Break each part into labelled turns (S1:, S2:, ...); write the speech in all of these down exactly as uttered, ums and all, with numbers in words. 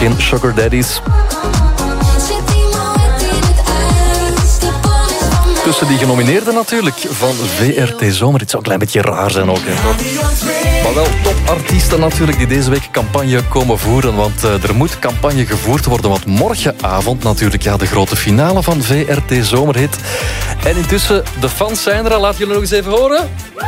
S1: geen sugar daddies. Tussen die genomineerden natuurlijk van V R T Zomer. Het zou een klein beetje raar zijn ook. Hè. Maar wel topartiesten natuurlijk die deze week campagne komen voeren. Want uh, er moet campagne gevoerd worden. Want morgenavond natuurlijk ja, de grote finale van V R T Zomerhit. En intussen, de fans zijn er al. Laat jullie nog eens even horen.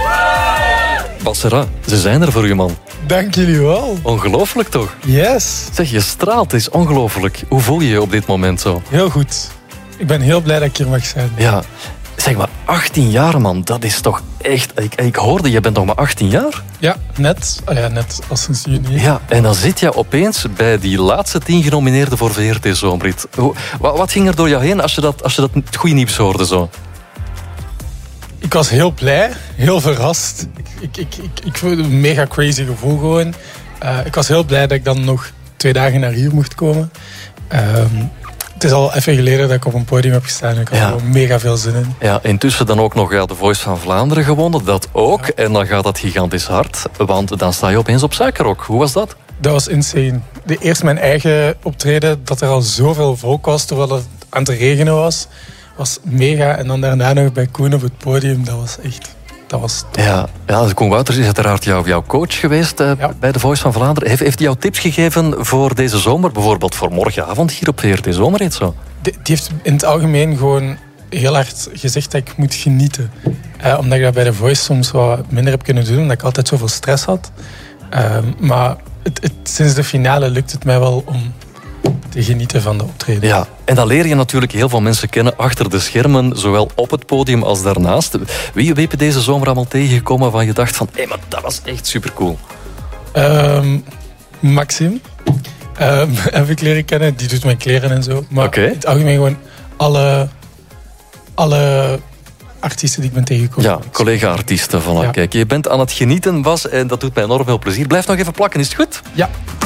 S1: Bas Serra, ze zijn er voor je, man.
S2: Dank jullie wel.
S1: Ongelooflijk toch?
S2: Yes.
S1: Zeg, je straalt, het is ongelooflijk. Hoe voel je je op dit moment zo?
S2: Heel goed. Ik ben heel blij dat ik hier mag zijn.
S1: Ja, zeg maar, achttien jaar, man, dat is toch echt... Ik, ik hoorde, je bent nog maar achttien jaar?
S2: Ja, net. Oh ja, net als sinds juni.
S1: Ja, en dan zit je opeens bij die laatste tien genomineerden voor V R T Zomerhit. Wat, wat ging er door jou heen als je dat, als je dat het goede nieuws hoorde zo?
S2: Ik was heel blij, heel verrast. Ik, ik, ik, ik, ik voelde een mega crazy gevoel gewoon. Uh, ik was heel blij dat ik dan nog twee dagen naar hier mocht komen. Um, Het is al even geleden dat ik op een podium heb gestaan. Ik had
S1: ja.
S2: er mega veel zin in.
S1: Ja, intussen dan ook nog ja, de Voice van Vlaanderen gewonnen. Dat ook. Ja. En dan gaat dat gigantisch hard. Want dan sta je opeens op Suikerrok. Hoe was dat?
S2: Dat was insane. De eerst mijn eigen optreden. Dat er al zoveel volk was terwijl het aan het regenen was. Was mega. En dan daarna nog bij Koen op het podium. Dat was echt... Dat was
S1: ja, ja, Koen Wouters is uiteraard jou, jouw coach geweest uh, ja. bij de Voice van Vlaanderen. Heeft, heeft hij jou tips gegeven voor deze zomer? Bijvoorbeeld voor morgenavond hier op V R T Zomerhit zo?
S2: Die, die heeft in het algemeen gewoon heel hard gezegd dat ik moet genieten. Uh, omdat ik dat bij de Voice soms wat minder heb kunnen doen. Omdat ik altijd zoveel stress had. Uh, maar het, het, sinds de finale lukt het mij wel om te genieten van de optreden.
S1: Ja, en dan leer je natuurlijk heel veel mensen kennen achter de schermen, zowel op het podium als daarnaast. Wie heb je deze zomer allemaal tegengekomen van je dacht van, hé, hey, maar dat was echt supercool?
S2: Um, Maxime um, heb ik leren kennen, die doet mijn kleren en zo. Maar okay. in het algemeen gewoon alle, alle artiesten die ik ben tegengekomen.
S1: Ja, collega-artiesten. Voilà. Ja. Kijk, je bent aan het genieten, Bas, en dat doet mij enorm veel plezier. Blijf nog even plakken, is het goed?
S2: Ja.